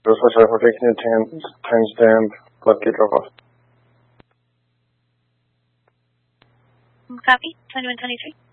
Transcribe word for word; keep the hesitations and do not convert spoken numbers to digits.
Northwest Airport, taking in ten, timestamp, left gate drop off. Copy, twenty-one twenty-three.